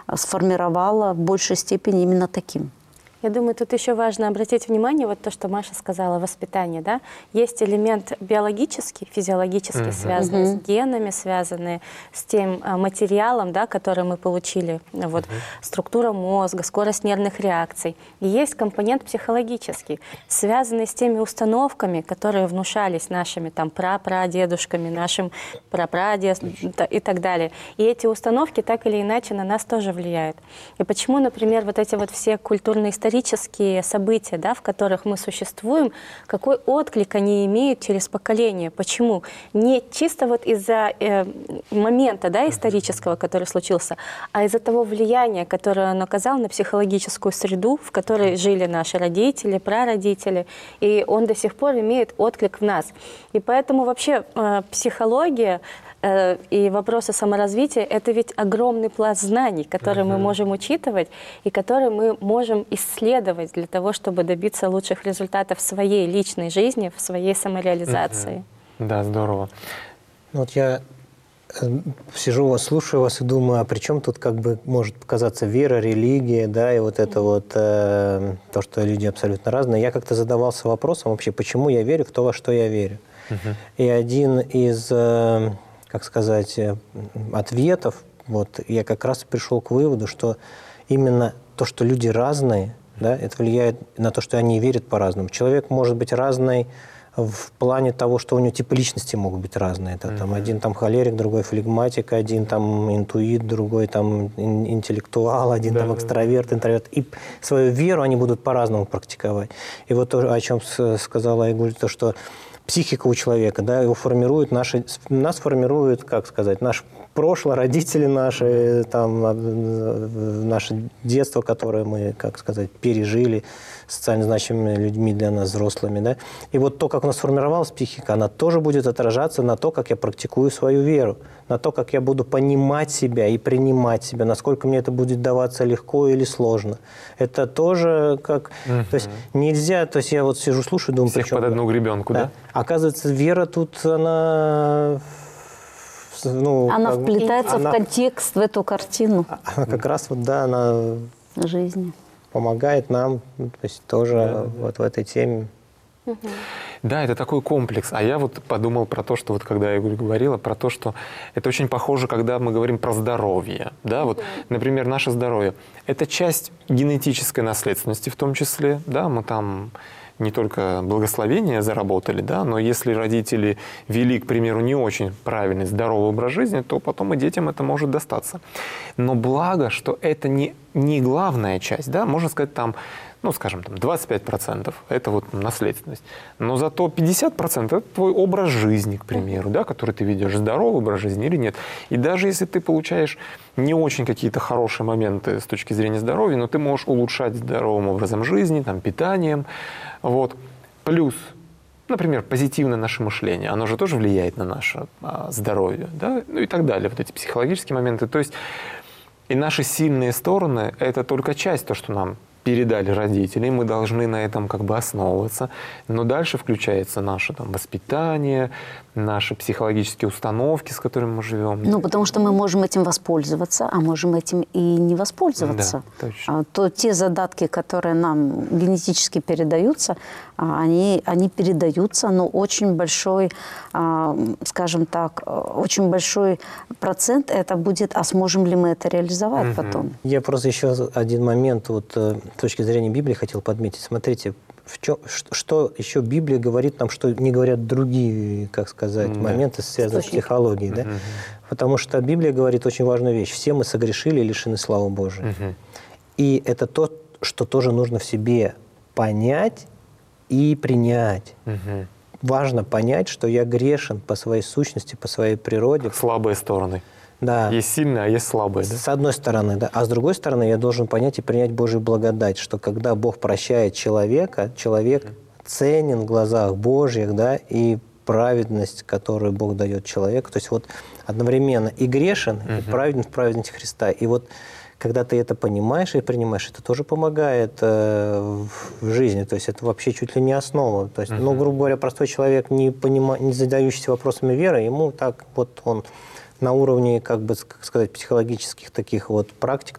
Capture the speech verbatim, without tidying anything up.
сформировало в большей степени именно таким. Я думаю, тут еще важно обратить внимание, вот то, что Маша сказала, воспитание, да, есть элемент биологический, физиологический, uh-huh. связанный uh-huh. с генами, связанный с тем а, материалом, да, который мы получили, вот, uh-huh. структура мозга, скорость нервных реакций. И есть компонент психологический, связанный с теми установками, которые внушались нашими там прапрадедушками, нашим прапрадедушками и так далее. И эти установки так или иначе на нас тоже влияют. И почему, например, вот эти вот все культурно-исторические исторические события, да, в которых мы существуем, какой отклик они имеют через поколение. Почему? Не чисто вот из-за э, момента, да, исторического, который случился, а из-за того влияния, которое он оказал на психологическую среду, в которой жили наши родители, прародители, и он до сих пор имеет отклик в нас. И поэтому вообще э, психология и вопросы саморазвития – это ведь огромный пласт знаний, которые uh-huh. мы можем учитывать и которые мы можем исследовать для того, чтобы добиться лучших результатов в своей личной жизни, в своей самореализации. Uh-huh. Да, здорово. Вот я сижу вас, слушаю вас и думаю, а при чем тут как бы может показаться вера, религия, да, и вот это uh-huh. вот э, то, что люди абсолютно разные. Я как-то задавался вопросом вообще, почему я верю в то, во что я верю. Uh-huh. И один из... Э, как сказать, ответов, вот я как раз пришел к выводу, что именно то, что люди разные, да, это влияет на то, что они верят по-разному. Человек может быть разный в плане того, что у него типы личности могут быть разные. Это, mm-hmm. там, один там холерик, другой флегматик, один там интуит, другой там интеллектуал, один да, там экстраверт, интроверт. И свою веру они будут по-разному практиковать. И вот то, о чем сказала Айгуль, то, что психика у человека, да, его формирует наши, нас формирует, как сказать, наше прошлое, родители наши, там, наше детство, которое мы, как сказать, пережили социально значимыми людьми для нас, взрослыми, да. И вот то, как у нас сформировалась психика, она тоже будет отражаться на то, как я практикую свою веру, на то, как я буду понимать себя и принимать себя, насколько мне это будет даваться легко или сложно. Это тоже как... Uh-huh. То есть нельзя... То есть я вот сижу, слушаю, думаю... Всех под одну гребенку, да? да? Оказывается, вера тут, она... Ну, она как, вплетается она, в контекст, в эту картину. Она как раз вот, да, она... Жизни. Помогает нам, то есть тоже да, вот да. в этой теме. Да, это такой комплекс. А я вот подумал про то, что вот когда я говорила, про то, что это очень похоже, когда мы говорим про здоровье. Да, вот, например, наше здоровье. Это часть генетической наследственности в том числе. Да, мы там не только благословения заработали, да, но если родители вели, к примеру, не очень правильный, здоровый образ жизни, то потом и детям это может достаться. Но благо, что это не, не главная часть, да, можно сказать, там, ну, скажем, там, двадцать пять процентов – это вот наследственность. Но зато пятьдесят процентов – это твой образ жизни, к примеру, да, который ты ведешь, здоровый образ жизни или нет. И даже если ты получаешь не очень какие-то хорошие моменты с точки зрения здоровья, но ты можешь улучшать здоровым образом жизни, там, питанием. Вот. Плюс, например, позитивное наше мышление, оно же тоже влияет на наше а, здоровье, да, ну и так далее, вот эти психологические моменты. То есть и наши сильные стороны – это только часть, то, что нам передали родители, и мы должны на этом как бы основываться. Но дальше включается наше там, воспитание, наши психологические установки, с которыми мы живем. Ну, потому что мы можем этим воспользоваться, а можем этим и не воспользоваться. Да, точно. То те задатки, которые нам генетически передаются, они, они передаются, но очень большой, скажем так, очень большой процент это будет, а сможем ли мы это реализовать угу. потом? Я просто еще один момент вот, с точки зрения Библии хотел подметить. Смотрите, в чем, что, что еще Библия говорит нам, что не говорят другие, как сказать, да. моменты, связанные с психологией. Да? Угу. Потому что Библия говорит очень важную вещь. Все мы согрешили и лишены славы Божией. Угу. И это то, что тоже нужно в себе понять и принять. Угу. Важно понять, что я грешен по своей сущности, по своей природе. Слабые стороны. Да. Есть сильные, а есть слабые. Да? С одной стороны, да. А с другой стороны, я должен понять и принять Божью благодать, что когда Бог прощает человека, человек mm. ценен в глазах Божьих, да, и праведность, которую Бог дает человеку. То есть вот одновременно и грешен, mm-hmm. и праведен в праведности Христа. И вот когда ты это понимаешь и принимаешь, это тоже помогает э, в жизни. То есть это вообще чуть ли не основа. То есть, mm-hmm. ну, грубо говоря, простой человек, не, понима... не задающийся вопросами веры, ему так вот он... на уровне, как бы сказать, психологических таких вот практик